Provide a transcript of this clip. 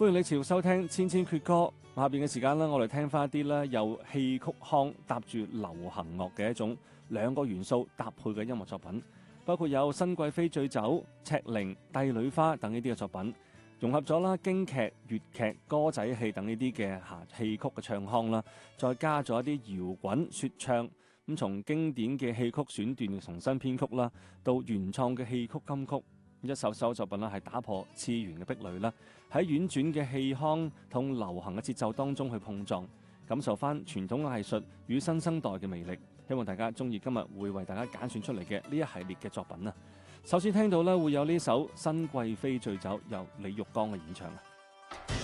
歡迎你持續收聽千千闕歌。下邊嘅時間啦，我哋聽翻一啲咧有戲曲腔搭住流行樂嘅一種兩個元素搭配嘅音樂作品，包括有《新貴妃醉酒》、《赤伶》、《帝女花》等呢啲嘅作品，融合咗啦京劇、粵劇、歌仔戲等呢啲嘅戲曲嘅唱腔啦，再加咗一啲搖滾說唱，咁從經典嘅戲曲選段重新編曲啦，到原創嘅戲曲金曲。一首首作品啦，係打破次元嘅壁壘啦，喺婉轉嘅戲腔同流行嘅節奏當中去碰撞，感受翻傳統嘅藝術與新生代嘅魅力。希望大家中意今日會為大家揀選出嚟嘅呢一系列嘅作品啊！首先聽到咧會有呢首《新貴妃醉酒》，由李玉剛嘅演唱啊！